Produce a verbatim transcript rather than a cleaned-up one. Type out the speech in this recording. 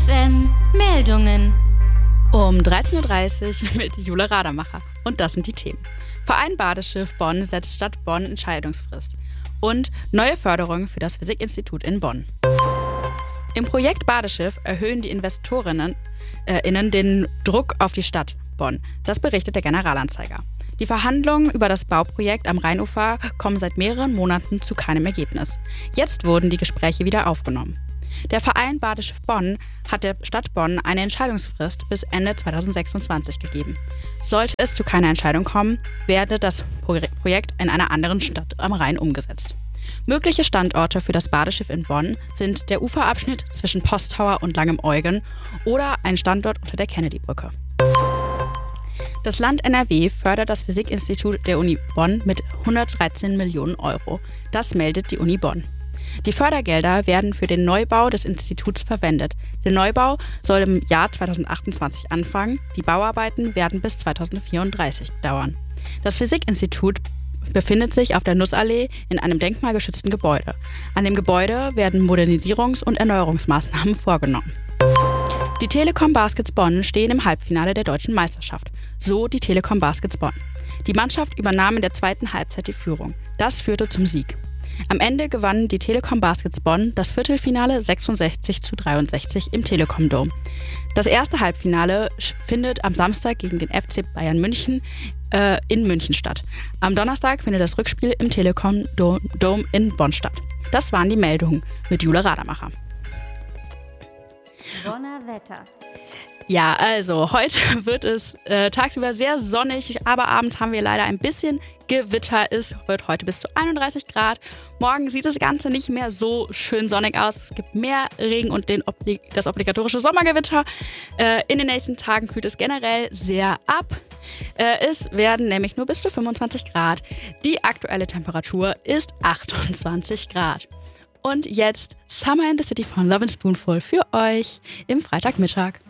F M Meldungen. Um dreizehn Uhr dreißig mit Jule Radermacher. Und das sind die Themen. Verein Badeschiff Bonn setzt Stadt Bonn Entscheidungsfrist. Und neue Förderung für das Physikinstitut in Bonn. Im Projekt Badeschiff erhöhen die Investorinnen äh, innen den Druck auf die Stadt Bonn. Das berichtet der Generalanzeiger. Die Verhandlungen über das Bauprojekt am Rheinufer kommen seit mehreren Monaten zu keinem Ergebnis. Jetzt wurden die Gespräche wieder aufgenommen. Der Verein Badeschiff Bonn hat der Stadt Bonn eine Entscheidungsfrist bis Ende zweitausendsechsundzwanzig gegeben. Sollte es zu keiner Entscheidung kommen, werde das Projekt in einer anderen Stadt am Rhein umgesetzt. Mögliche Standorte für das Badeschiff in Bonn sind der Uferabschnitt zwischen Posttower und Langem Eugen oder ein Standort unter der Kennedy-Brücke. Das Land N R W fördert das Physikinstitut der Uni Bonn mit hundertdreizehn Millionen Euro. Das meldet die Uni Bonn. Die Fördergelder werden für den Neubau des Instituts verwendet. Der Neubau soll im Jahr zweitausendachtundzwanzig anfangen. Die Bauarbeiten werden bis zweitausendvierunddreißig dauern. Das Physikinstitut befindet sich auf der Nussallee in einem denkmalgeschützten Gebäude. An dem Gebäude werden Modernisierungs- und Erneuerungsmaßnahmen vorgenommen. Die Telekom Baskets Bonn stehen im Halbfinale der deutschen Meisterschaft. So die Telekom Baskets Bonn. Die Mannschaft übernahm in der zweiten Halbzeit die Führung. Das führte zum Sieg. Am Ende gewannen die Telekom Baskets Bonn das Viertelfinale sechsundsechzig zu dreiundsechzig im Telekom Dome. Das erste Halbfinale findet am Samstag gegen den F C Bayern München äh, in München statt. Am Donnerstag findet das Rückspiel im Telekom Dome in Bonn statt. Das waren die Meldungen mit Jule Radermacher. Bonner Wetter. Ja, also heute wird es äh, tagsüber sehr sonnig, aber abends haben wir leider ein bisschen Gewitter. Es wird heute bis zu einunddreißig Grad. Morgen sieht das Ganze nicht mehr so schön sonnig aus. Es gibt mehr Regen und den Obli- das obligatorische Sommergewitter. Äh, in den nächsten Tagen kühlt es generell sehr ab. Äh, es werden nämlich nur bis zu fünfundzwanzig Grad. Die aktuelle Temperatur ist achtundzwanzig Grad. Und jetzt Summer in the City von Lovin' Spoonful für euch im Freitagmittag.